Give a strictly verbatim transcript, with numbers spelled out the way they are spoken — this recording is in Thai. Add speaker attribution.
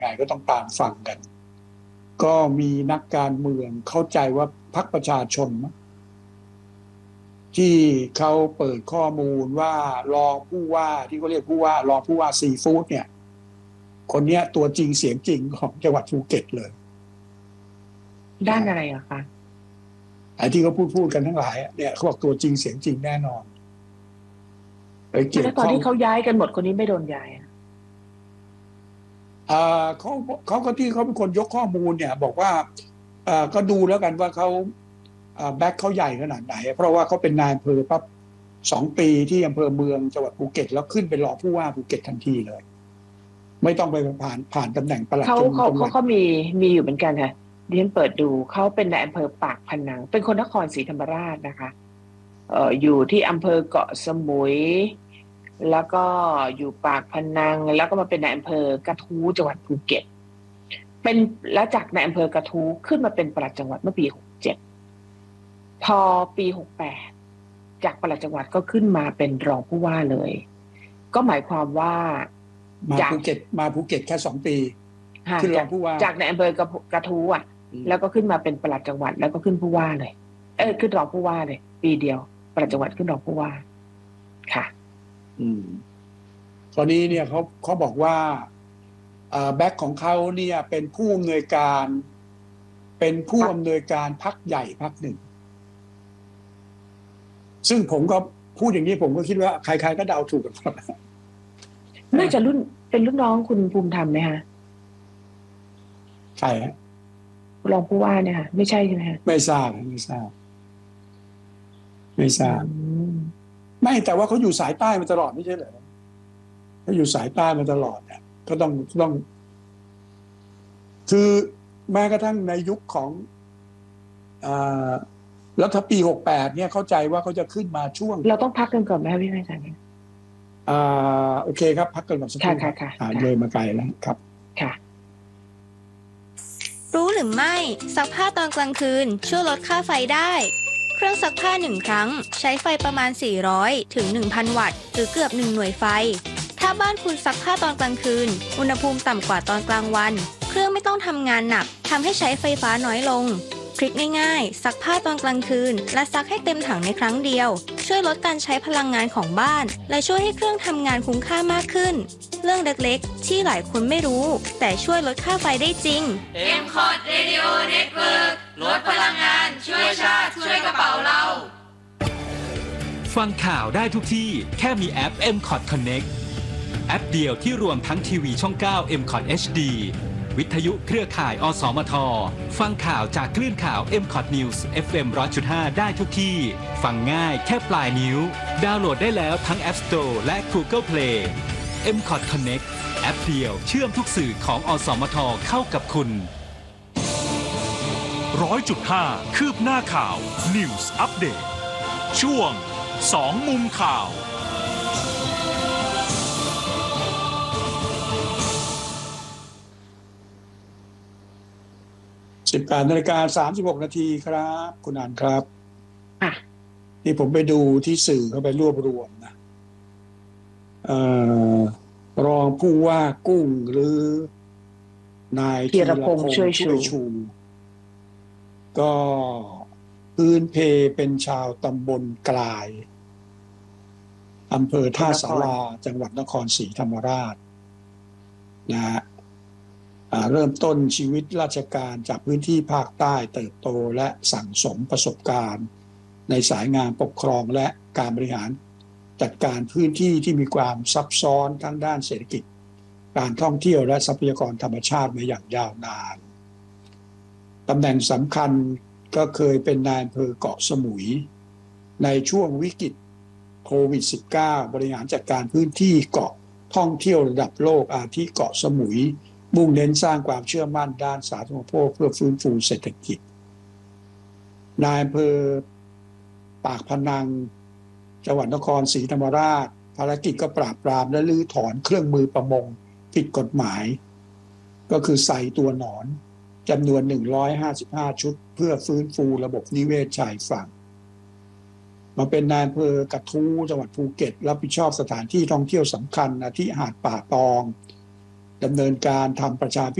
Speaker 1: ไงก็ต้องตามฟังกันก็มีนักการเมืองเข้าใจว่าพรรคประชาชนที่เขาเปิดข้อมูลว่ารองผู้ว่าที่เขาเรียกผู้ว่ารองผู้ว่าซีฟู้ดเนี่ยคนนี้ตัวจริงเสียงจริงของจังหวัดภูเก็ตเลย
Speaker 2: ด้านอะไรอะคะ
Speaker 1: ไอ้ที่เขาพูดพูดกันทั้งหลายเนี่ยเขาบอกตัวจริงเสียงจริงแน่นอน
Speaker 2: แล้วตอนที่เขาย้ายกันหมดคนนี้ไม่โดนย้าย
Speaker 1: อ่าเขาเขาก็ที่เขาเป็นคนยกข้อมูลเนี่ยบอกว่าอ่าก็ดูแล้วกันว่าเขาอ่าแบ็คเขาใหญ่ขนาดไหนเพราะว่าเขาเป็นนายอำเภอปั๊บสองปีที่อำเภอเมืองจังหวัดภูเก็ตแล้วขึ้นเป็นรองผู้ว่าภูเก็ตทันทีเลยไม่ต้องไปผ่านผ่านตำแหน่งปลัด
Speaker 2: เขาเขาเขาเขามีมีอยู่เหมือนกันค่ะดิฉันเปิดดูเขาเป็นนายอำเภอปากพนังเป็นคนนครศรีธรรมราชนะคะเอ่ออยู่ที่อำเภอเกาะสมุยแล้วก็อยู่ปากพนังแล้วก็มาเป็นนายอำเภอกระทู้จังหวัดภูเก็ตเป็นแล้วจากนายอำเภอกระทู้ขึ้นมาเป็นปลัดจังหวัดเมื่อปีหกเจ็ดพอปีหกแปดจากปลัดจังหวัดก็ขึ้นมาเป็นรองผู้ว่าเลยก็หมายความว่า
Speaker 1: มาภูเก็ตมาภูเก็ตแค่สองปี
Speaker 2: ขึ้นรองผู้ว่าจากในอำเภอกระทู้อ่ะแล้วก็ขึ้นมาเป็นปลัดจังหวัดแล้วก็ขึ้นผู้ว่าเลยเออขึ้นรองผู้ว่าเลยปีเดียวปลัดจังหวัดขึ้นรองผู้ว่าค่ะ
Speaker 1: อืมตอนนี้เนี่ยเขาเขาบอกว่าแบ็คของเขาเนี่ยเป็นผู้อำนวยการเป็นผู้อำนวยการพรรคใหญ่พรรคหนึ่งซึ่งผมก็พูดอย่างนี้ผมก็คิดว่าใครๆก็เดาถูกกันครับ
Speaker 2: น่าจะรุ่นเป็นรุ่นน้องคุณภูมิธรรมไหมคะ
Speaker 1: ใช่ฮะ
Speaker 2: รองผู้ว่าเนี่ยค่ะไม่ใช่ใช่ไหมคะ
Speaker 1: ไม่ทราบไม่ทราบไม่ทราบไม่แต่ว่าเขาอยู่สายใต้มาตลอดไม่ใช่เหรอเขาอยู่สายใต้มาตลอดเนี่ยก็ต้องต้องคือแม้กระทั่งในยุคของอ่าแล้วถ้าปีหกแปดเนี่ยเข้าใจว่าเขาจะขึ้นมาช่วง
Speaker 2: เราต้องพักกันก่อนไหมพี่ไพศาล
Speaker 1: อ่าโอเคครับพักกันก่อนสักครู่
Speaker 2: ค่ะค่ะ
Speaker 1: ค่ะเลยมาไกลแล้วครับ
Speaker 2: ค่ะ
Speaker 3: รู้หรือไม่ซักผ้าตอนกลางคืนช่วยลดค่าไฟได้เครื่องซักผ้าหนึ่งครั้งใช้ไฟประมาณสี่ร้อยถึง หนึ่งพัน วัตต์หรือเกือบหนึ่งหน่วยไฟถ้าบ้านคุณซักผ้าตอนกลางคืนอุณหภูมิต่ำกว่าตอนกลางวันเครื่องไม่ต้องทำงานหนักทำให้ใช้ไฟฟ้าน้อยลงทริคง่ายๆซักผ้าตอนกลางคืนและซักให้เต็มถังในครั้งเดียวช่วยลดการใช้พลังงานของบ้านและช่วยให้เครื่องทำงานคุ้มค่ามากขึ้นเรื่องเล็กๆที่หลายคนไม่รู้แต่ช่วยลดค่าไฟได้จริง
Speaker 4: เอ็ม คอท Radio Network ลดพลังงานช่วยชาติช่วยกระเป๋าเรา
Speaker 5: ฟังข่าวได้ทุกที่แค่มีแอป เอ็ม คอท Connect แอปเดียวที่รวมทั้งทีวีช่องเก้า เอ็ม คอท เอช ดี วิทยุเครือข่าย อสมท ฟังข่าวจากคลื่นข่าว เอ็ม คอท News เอฟ เอ็ม หนึ่งร้อยจุดห้า ได้ทุกที่ฟังง่ายแค่ปลายนิ้วดาวน์โหลดได้แล้วทั้ง App Store และ Google Play เอ็ม คอท Connect แอปเดียวเชื่อมทุกสื่อของอสมทเข้ากับคุณ
Speaker 6: ร้อยจุดห้า คืบหน้าข่าว News Update ช่วงสองมุมข่าว
Speaker 1: สิบแปดนาฬิกาสามสิบหกนาทีครับคุณอ่านครับนี่ผมไปดูที่สื่อเขาไปรวบรวมนะเอ่อรองผู้ว่ากุ้งหรือนาย
Speaker 2: ธีรพงษ์ช่วยชู
Speaker 1: ก็พื้นเพเป็นชาวตำบลกลายอำเภอท่าสาราจังหวัดนครศรีธรรมราชนะฮะเริ่มต้นชีวิตราชการจากพื้นที่ภาคใต้เติบโตและสั่งสมประสบการณ์ในสายงานปกครองและการบริหารจัดการพื้นที่ที่มีความซับซ้อนทั้งด้านเศรษฐกิจการท่องเที่ยวและทรัพยากรธรรมชาติมาอย่างยาวนานตำแหน่งสำคัญก็เคยเป็นนายอำเภอเกาะสมุยในช่วงวิกฤตโควิด สิบเก้า บริหารจัดการพื้นที่เกาะท่องเที่ยวระดับโลกอาทิเกาะสมุยมุ่งเน้นสร้างความเชื่อมั่นด้านสาธารณูปโภคเพื่อฟื้นฟูเศรษฐกิจนายอำเภอปากพนังจังหวัดนครศรีธรรมราชภารกิจก็ปราบปรามและรื้อถอนเครื่องมือประมงผิดกฎหมายก็คือใส่ตัวหนอนจำนวนหนึ่งร้อยห้าสิบห้าชุดเพื่อฟื้นฟูระบบนิเวศชายฝั่งมาเป็นนายอำเภอกระทู้จังหวัดภูเก็ตรับผิดชอบสถานที่ท่องเที่ยวสำคัญอาทิหาดป่าตองดำเนินการทำประชาพิ